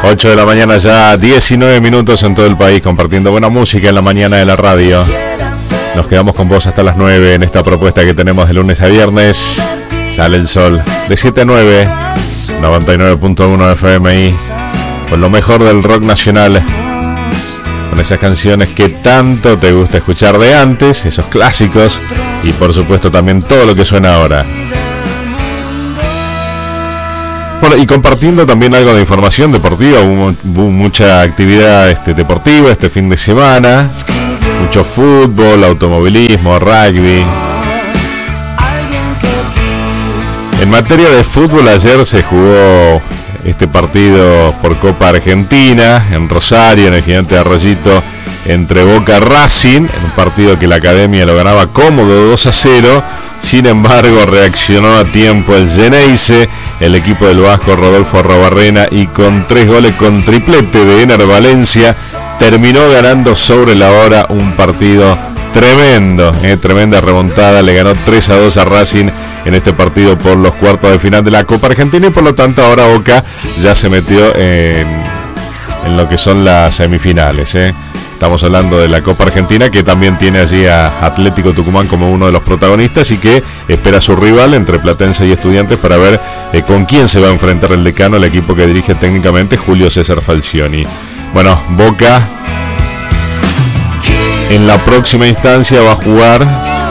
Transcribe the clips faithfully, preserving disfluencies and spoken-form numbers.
ocho de la mañana ya, diecinueve minutos en todo el país, compartiendo buena música en la mañana de la radio. Nos quedamos con vos hasta las nueve en esta propuesta que tenemos de lunes a viernes. Sale el sol de siete a nueve, noventa y nueve punto uno F M I, con lo mejor del rock nacional, con esas canciones que tanto te gusta escuchar de antes, esos clásicos, y por supuesto también todo lo que suena ahora. Bueno, y compartiendo también algo de información deportiva. Hubo, hubo mucha actividad este, deportiva este fin de semana, mucho fútbol, automovilismo, rugby. En materia de fútbol, ayer se jugó este partido por Copa Argentina en Rosario, en el Gigante de Arroyito, entre Boca y Racing, en un partido que la Academia lo ganaba cómodo dos a cero. Sin embargo, reaccionó a tiempo el Geneise, el equipo del vasco Rodolfo Arrobarrena, y con tres goles con triplete de Ener Valencia terminó ganando sobre la hora un partido tremendo, eh, tremenda remontada. Le ganó tres a dos a Racing en este partido por los cuartos de final de la Copa Argentina, y por lo tanto ahora Boca ya se metió en, en lo que son las semifinales. Eh. Estamos hablando de la Copa Argentina, que también tiene allí a Atlético Tucumán como uno de los protagonistas, y que espera a su rival entre Platense y Estudiantes para ver eh, con quién se va a enfrentar el decano, el equipo que dirige técnicamente Julio César Falcioni. Bueno, Boca en la próxima instancia va a jugar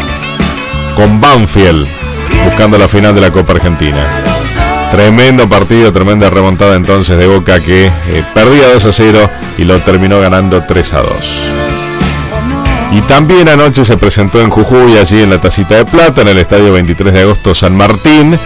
con Banfield, buscando la final de la Copa Argentina. Tremendo partido, tremenda remontada entonces de Boca, que eh, perdía dos a cero y lo terminó ganando tres a dos. Y también anoche se presentó en Jujuy, allí en la Tacita de Plata, en el estadio veintitrés de agosto San Martín,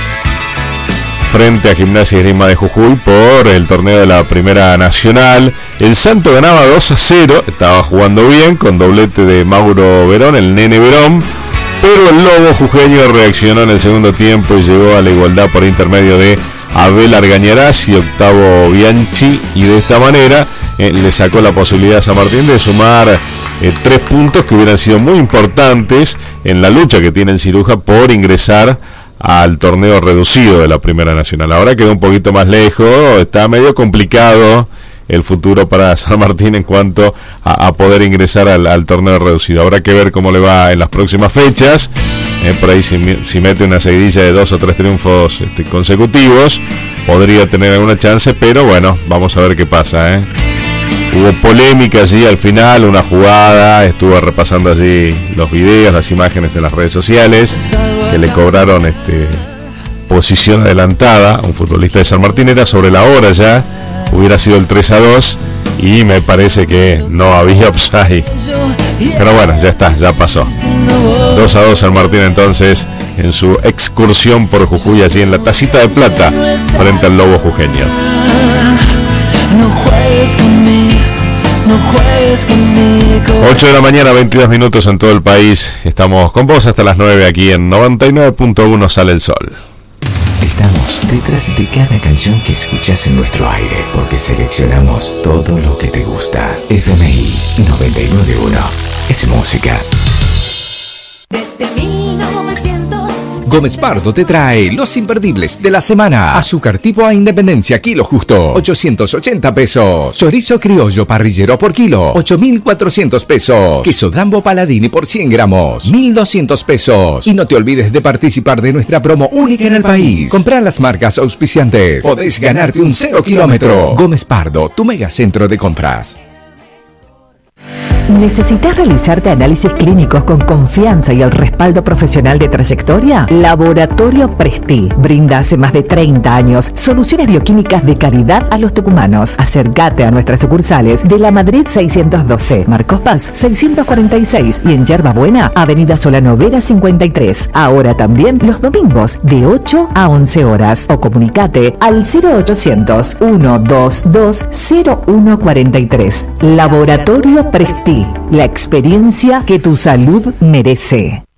frente a Gimnasia y Esgrima de Jujuy por el torneo de la Primera Nacional. El Santo ganaba dos a cero, estaba jugando bien, con doblete de Mauro Verón, el Nene Verón, pero el Lobo jujeño reaccionó en el segundo tiempo y llegó a la igualdad por intermedio de Abel Argañarás y Octavo Bianchi, y de esta manera eh, le sacó la posibilidad a San Martín de sumar eh, tres puntos que hubieran sido muy importantes en la lucha que tiene el Ciruja por ingresar al torneo reducido de la Primera Nacional. Ahora quedó un poquito más lejos, está medio complicado el futuro para San Martín en cuanto a, a poder ingresar al, al torneo reducido. Habrá que ver cómo le va en las próximas fechas. Eh, por ahí si, si mete una seguidilla de dos o tres triunfos este, consecutivos, podría tener alguna chance, pero bueno, vamos a ver qué pasa. ¿eh? Hubo polémica allí al final, una jugada, estuve repasando allí los videos, las imágenes en las redes sociales, que le cobraron este, posición adelantada. Un futbolista de San Martín, era sobre la hora ya, hubiera sido el tres a dos y me parece que no había offside. Pero bueno, ya está, ya pasó. dos a dos San Martín entonces en su excursión por Jujuy, allí en la Tacita de Plata, frente al Lobo jujeño. No juegues conmigo, no juegues conmigo. ocho de la mañana, veintidós minutos en todo el país. Estamos con vos hasta las nueve aquí en noventa y nueve punto uno Sale el Sol. Estamos detrás de cada canción que escuchas en nuestro aire, porque seleccionamos todo lo que te gusta. F M I noventa y nueve punto uno es música. Desde mil novecientos Gómez Pardo te trae los imperdibles de la semana. Azúcar tipo A Independencia, kilo justo, ochocientos ochenta pesos. Chorizo criollo parrillero por kilo, ocho mil cuatrocientos pesos. Queso Dambo Paladini por cien gramos, mil doscientos pesos. Y no te olvides de participar de nuestra promo única en el país. Comprá las marcas auspiciantes, podés ganarte un cero kilómetro. Gómez Pardo, tu megacentro de compras. ¿Necesitas realizarte análisis clínicos con confianza y el respaldo profesional de trayectoria? Laboratorio Presti brinda hace más de treinta años soluciones bioquímicas de calidad a los tucumanos. Acércate a nuestras sucursales de La Madrid seiscientos doce, Marcos Paz seiscientos cuarenta y seis y en Yerba Buena, Avenida Solano Vera cincuenta y tres. Ahora también los domingos de ocho a once horas. O comunicate al cero ochocientos, ciento veintidós, cero uno cuarenta y tres. Laboratorio Presti, la experiencia que tu salud merece.